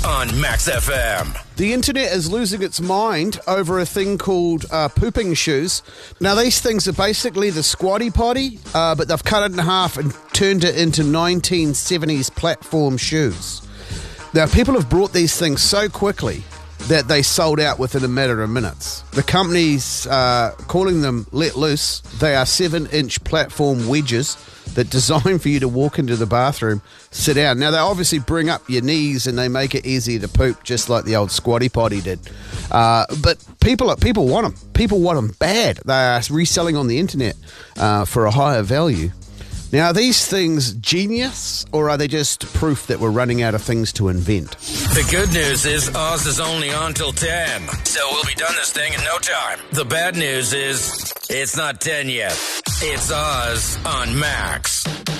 on Max FM. The internet is losing its mind over a thing called pooping shoes. Now, these things are basically the squatty potty, but they've cut it in half and turned it into 1970s platform shoes. Now, people have brought these things so quickly that they sold out within a matter of minutes. The company's calling them Let Loose. They are 7-inch platform wedges that designed for you to walk into the bathroom, sit down. Now, they obviously bring up your knees and they make it easier to poop, just like the old squatty potty did. But people want them. People want them bad. They are reselling on the internet for a higher value. Now, are these things genius, or are they just proof that we're running out of things to invent? The good news is Oz is only on till 10, so we'll be done this thing in no time. The bad news is it's not 10 yet. It's Oz on Max.